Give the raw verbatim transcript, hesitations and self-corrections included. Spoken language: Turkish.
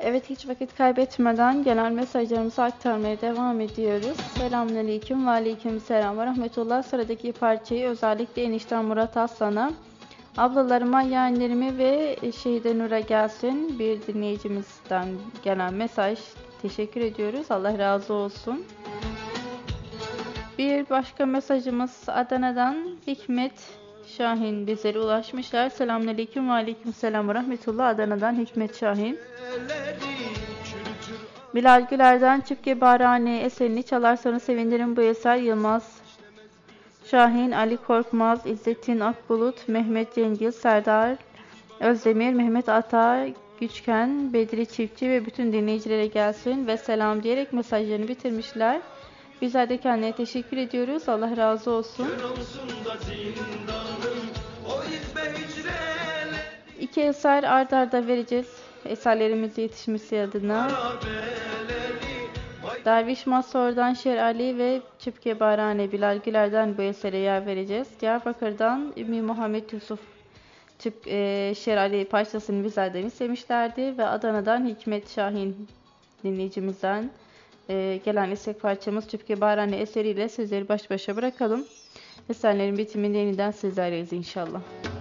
Evet, hiç vakit kaybetmeden gelen mesajlarımızı aktarmaya devam ediyoruz. Selamünaleyküm ve aleykümselam ve rahmetullah. Sıradaki parçayı özellikle eniştem Murat Aslan'a, ablalarıma, yeğenlerime ve Şehide Nur'a gelsin. Bir dinleyicimizden gelen mesaj. Teşekkür ediyoruz. Allah razı olsun. Bir başka mesajımız Adana'dan Hikmet Şahin bizlere ulaşmışlar. Selamünaleyküm ve aleykümselam ve rahmetullah. Adana'dan Hikmet Şahin. Bilal Güler'den Çipke Barane eserini çalarsanız sevinirim. Bu eser Yılmaz Şahin, Ali Korkmaz, İzzettin Akbulut, Mehmet Cengiz, Serdar Özdemir, Mehmet Ata Güçken, Bedri Çiftçi ve bütün dinleyicilere gelsin ve selam diyerek mesajlarını bitirmişler. Bizler de kendine teşekkür ediyoruz. Allah razı olsun. İki eser ard arda vereceğiz. Eserlerimizi yetişmesi adına. Derviş Masor'dan Şer Ali ve Çipke Barane Bilal Güler'den bu esere yer vereceğiz. Diyarbakır'dan Ümmü Muhammed Yusuf Çip, e, Şer Ali parçasını bizlerden istemişlerdi ve Adana'dan Hikmet Şahin dinleyicimizden e, gelen istek parçamız Çipke Barane eseriyle sizleri baş başa bırakalım. Eserlerin bitiminde yeniden sizlerleyiz inşallah.